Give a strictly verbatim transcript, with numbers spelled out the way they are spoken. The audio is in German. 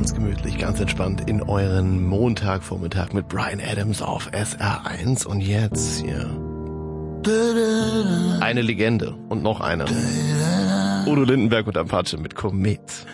ganz gemütlich, ganz entspannt in euren Montagvormittag mit Bryan Adams auf S R eins. Und jetzt hier eine Legende und noch eine. Udo Lindenberg und Apache mit Komet.